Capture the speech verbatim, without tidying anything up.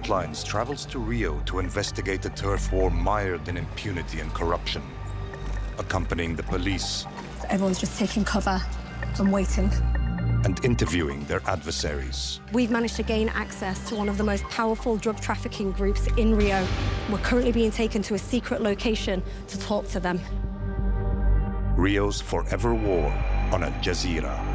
Frontlines travels to Rio to investigate a turf war mired in impunity and corruption. Accompanying the police. So everyone's just taking cover and waiting. And interviewing their adversaries. We've managed to gain access to one of the most powerful drug trafficking groups in Rio. We're currently being taken to a secret location to talk to them. Rio's forever war on Al Jazeera.